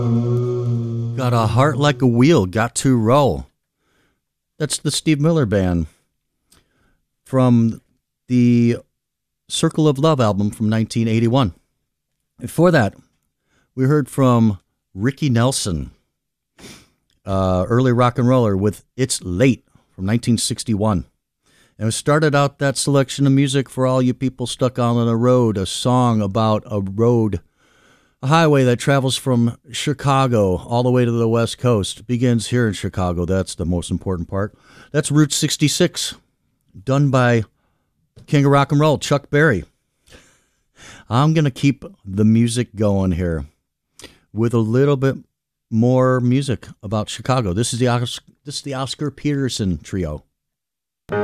Got a heart like a wheel, got to roll. That's the Steve Miller Band from the Circle of Love album from 1981. Before that, we heard from Ricky Nelson, early rock and roller, with It's Late from 1961. And we started out that selection of music for all you people stuck on a road, a song about a road, a highway that travels from Chicago all the way to the West Coast. Begins here in Chicago. That's the most important part. That's Route 66, done by King of Rock and Roll, Chuck Berry. I'm going to keep the music going here with a little bit more music about Chicago. This is the Oscar Peterson Trio.